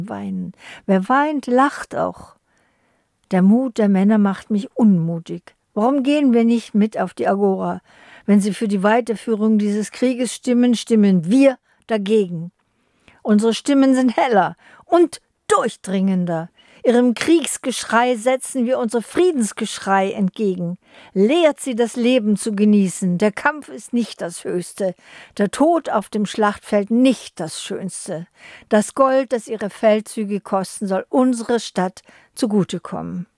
weinen. Wer weint, lacht auch. Der Mut der Männer macht mich unmutig. Warum gehen wir nicht mit auf die Agora? Wenn sie für die Weiterführung dieses Krieges stimmen, stimmen wir dagegen. Unsere Stimmen sind heller und durchdringender. Ihrem Kriegsgeschrei setzen wir unser Friedensgeschrei entgegen. Lehrt sie, das Leben zu genießen. Der Kampf ist nicht das Höchste. Der Tod auf dem Schlachtfeld nicht das Schönste. Das Gold, das ihre Feldzüge kosten, soll unsere Stadt zugutekommen.